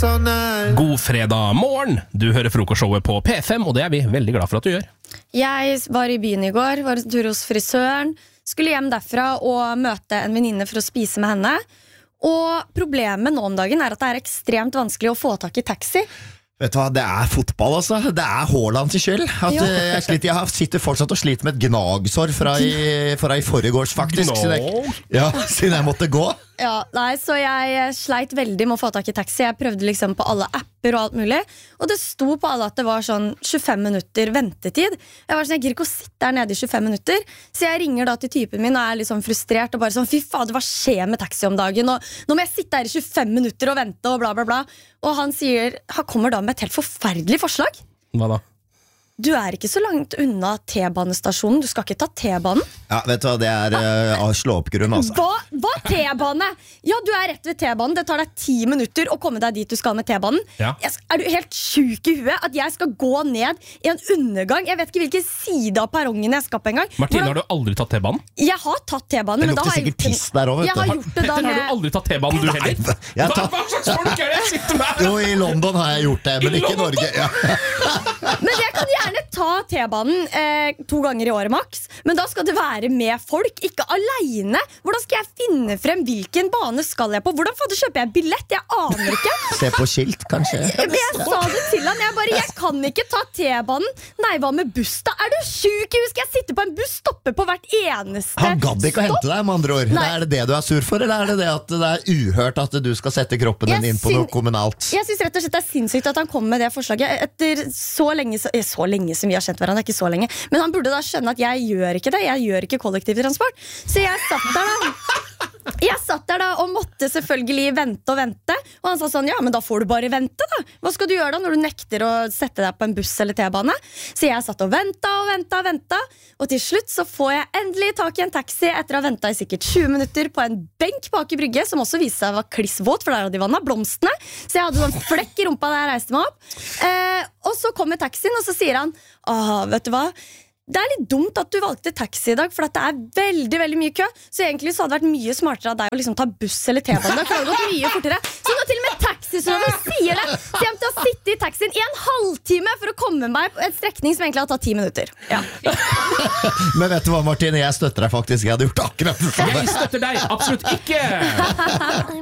God fredag morgen. Du hører frokostshowet på P5, og det vi veldig glad for at du gjør. Jeg var I byen I går, var en tur hos frisøren. Skulle hjem derfra og møte en venninne for å spise med henne. Og problemet nå om dagen at det ekstremt vanskelig å få tak I taxi. Vet du hva, det fotball altså. Det Haaland til skyld at jeg sitter fortsatt og sliter med et gnagsår fra I forrige faktisk siden jeg måtte gå. Ja, nei, så jeg sleit veldig med å få tak I taxi. Jeg prøvde liksom på alle apper og alt mulig. Og det sto på alle at det var sånn 25 minutter ventetid. Jeg var sånn, jeg gir ikke å sitte der nede I 25 minutter. Så jeg ringer da til typen min og litt sånn frustrert og bare sånn, fy fader, hva skjer med taxi om dagen? Og nå må jeg sitte her I 25 minutter og vente og bla bla bla. Og han kommer da med et helt forferdelig forslag. Hva da? Du ikke så langt unna T-banestasjonen. Du skal ikke ta T-banen. Ja, vet du hva, det slå opp grunn altså. Hva T-bane? Ja, du rett ved T-banen. Det tar deg 10 minutter å komme deg dit du skal med T-banen. Ja. Du helt syk I huet at jeg skal gå ned I en undergang? Jeg vet ikke hvilken side av perrongen jeg skal på en gang. Martine, har du aldri tatt T-banen? Jeg har tatt T-banen. Det lukter sikkert tiss der også, vet du. Jeg har gjort det da Har du aldri tatt T-banen du heller? Hva slags folk det jeg sitter med? Jo, I London har jeg gjort det, men ikke I Norge. Ja. Men jeg kan gjerne ta T-banen 2 ganger I året maks. Men da skal det være med folk, ikke alene. Hvordan skal jeg finne frem hvilken bane skal jeg på? Hvordan kjøper jeg billett? Jeg aner ikke. Se på skilt, kanskje. Jeg sa det til han. Jeg kan ikke ta T-banen. Nei, hva med buss da? Du syk? Skal jeg sitte på en buss, stoppe på hvert eneste Han gadd ikke å hente deg, med andre ord. Det det du sur for, eller det at det uhørt at du skal sette kroppen din inn på noe kommunalt? Jeg synes rett og slett det sinnssykt at han kom med det forslaget etter så lenge som vi har kjent hverandre, ikke så lenge. Men han burde da skjønne at jeg gjør ikke det. Jeg gjør ikke kollektivtransport. Så jeg satt der da og måtte selvfølgelig vente og vente. Og han sa sånn, ja, men da får du bare vente da. Hva skal du gjøre da når du nekter å sette deg på en buss eller T-bane? Så jeg satt og ventet. Og til slutt så får jeg endelig tak I en taxi etter å ha ventet I sikkert 20 minutter på en benk bak I brygge, som også viste seg var klissvåt, for der hadde de vannet blomstene. Så jeg hadde sånn flekk I rumpa da jeg reiste meg opp. Og så kommer taxien, og så sier han, vet du hva? Det litt dumt at du valgte taxi I dag, for at det veldig, veldig mye kø. Så egentlig så hadde det vært mye smartere av deg å liksom ta buss eller T-bane. For det hadde gått mye fortere. Så nå til og med taxisloven sier det. Så jeg måtte sitte I taxien I en halvtime for å komme meg på en strekning som egentlig har tatt 10 minutter. Ja. Men vet du hva, Martine? Jeg støtter deg faktisk. Jeg hadde gjort akkurat det samme. Jeg støtter deg, absolutt ikke!